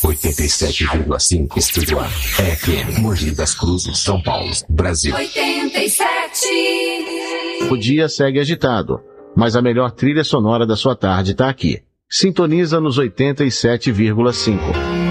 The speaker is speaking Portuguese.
87,5 Estúdio A. FM, Mogi das Cruzes, São Paulo, Brasil. 87. O dia segue agitado, mas a melhor trilha sonora da sua tarde está aqui. Sintoniza nos 87,5.